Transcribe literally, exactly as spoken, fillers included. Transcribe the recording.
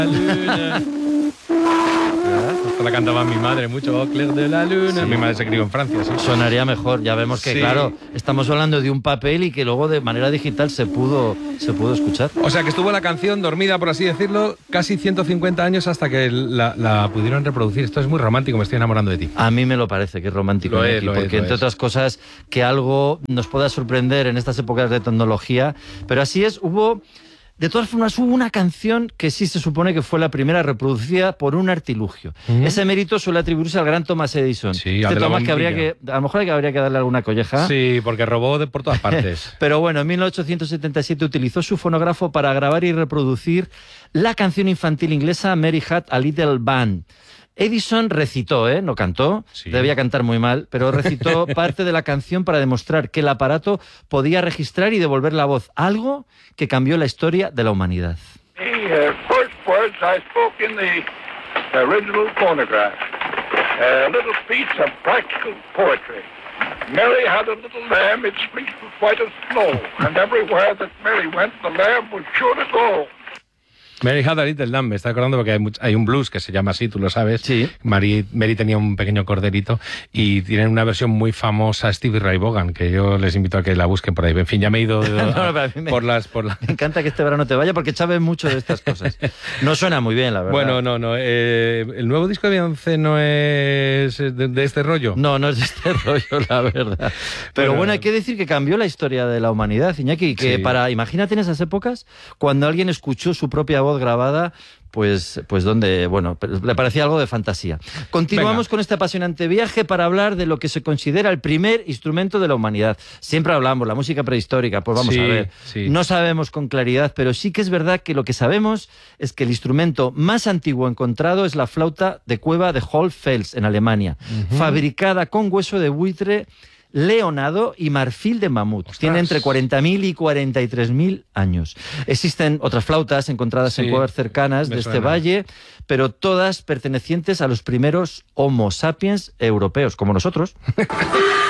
luna. Esto la cantaba mi madre mucho, Clair de la luna. Sí. Mi madre se crió en Francia, sí. Sonaría mejor, ya vemos que, sí. claro, estamos hablando de un papel y que luego de manera digital se pudo, se pudo escuchar. O sea, que estuvo la canción dormida, por así decirlo, casi ciento cincuenta años hasta que la, la pudieron reproducir. Esto es muy romántico, me estoy enamorando de ti. A mí me lo parece que es romántico, lo Iñaki, es, lo porque es, lo entre es. otras cosas, que algo nos pueda sorprender en estas épocas de tecnología, pero así es, hubo... De todas formas, hubo una canción que sí se supone que fue la primera reproducida por un artilugio. Uh-huh. Ese mérito suele atribuirse al gran Thomas Edison. Sí, este Thomas que habría que, a lo mejor habría que darle alguna colleja. Sí, porque robó de por todas partes. Pero bueno, en mil ochocientos setenta y siete utilizó su fonógrafo para grabar y reproducir la canción infantil inglesa Mary Had a Little Band. Edison recitó, ¿eh? No cantó, sí. Debía cantar muy mal, pero recitó parte de la canción para demostrar que el aparato podía registrar y devolver la voz, algo que cambió la historia de la humanidad. The uh, first words I spoke in the original phonograph, a little piece of practical poetry. Mary had a little lamb, its fleece was white as snow, and everywhere that Mary went, the lamb was sure to go. Mary Had a Little Lamb, me está acordando porque hay, much, hay un blues que se llama así, tú lo sabes. Sí. Mary, Mary tenía un pequeño corderito y tienen una versión muy famosa, Stevie Ray Vaughan, que yo les invito a que la busquen por ahí. En fin, ya me he ido de, no, no, a mí me, por las... Por la... me encanta que este verano te vaya porque sabes mucho de estas cosas. No suena muy bien, la verdad. Bueno, no, no. Eh, ¿El nuevo disco de Beyoncé no es de, de este rollo? No, no es de este rollo, la verdad. Pero bueno, bueno, hay que decir que cambió la historia de la humanidad, Iñaki, que sí. para, imagínate en esas épocas, cuando alguien escuchó su propia voz grabada, Pues, pues donde, bueno, le parecía algo de fantasía. Continuamos Venga. con este apasionante viaje para hablar de lo que se considera el primer instrumento de la humanidad. Siempre hablamos, la música prehistórica, pues vamos sí, a ver. Sí. No sabemos con claridad, pero sí que es verdad que lo que sabemos es que el instrumento más antiguo encontrado es la flauta de cueva de Hohlfels, en Alemania, uh-huh. fabricada con hueso de buitre, leonado y marfil de mamut. Ostras. Tiene entre cuarenta mil y cuarenta y tres mil años. Existen otras flautas encontradas sí, en cuevas cercanas de este valle, pero todas pertenecientes a los primeros Homo sapiens europeos, como nosotros.